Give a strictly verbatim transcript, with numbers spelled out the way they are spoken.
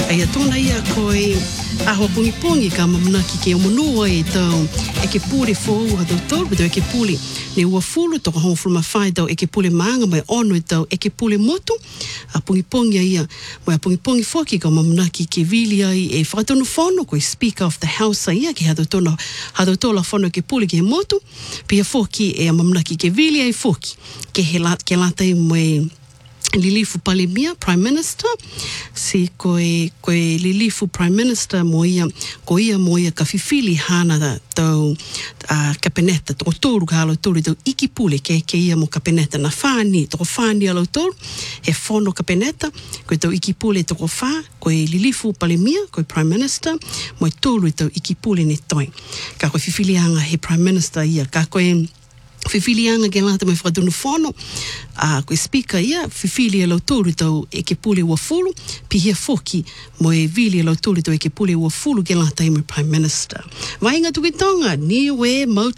Ai atona ia koe aho pungi pungi ka mamuna ki ke omunua e tau e ke pule fōu ha tau tolu tau e ke pule ne ua fulu toka hong fulma whai tau e ke pule maanga mai ono e tau e ke pule motu a pungi pungi ia mai a pungi pungi foki ka mamuna ki ke vili ai e whakatonu whono koe Speaker of the House ia ki ha tau tona ha tau tola whono ke pule ke motu pia foki e a mamuna ki ke vili ai foki ke he la, ke lata i moe Lilifu Palimia, Prime Minister, si koe, koe Lilifu Prime Minister mo ia, ko ia mo ia ka whiwhili hana da tau uh, kapeneta, toko tōru ka alo tōru tau ikipule ke ke ia mo kapeneta na whāni, toko whāni alo tōru, he whono kapeneta, koe tau ikipule toko whā, koe Lilifu Palimia, koe Prime Minister, mo i tōru tau ikipule ne toi. Ka koe whiwhili hanga he Prime Minister ia, ka koe whiwhilianga ke lata mai whakatunu whono, uh, koe Speaker ia, whiwhili e lau tōru tau e ke pule ua fulu, pihia foki mo e vili e lau tōru tau e ke pule ua fulu ke lata i mai Prime Minister. Wainga tuki tonga, ni we mau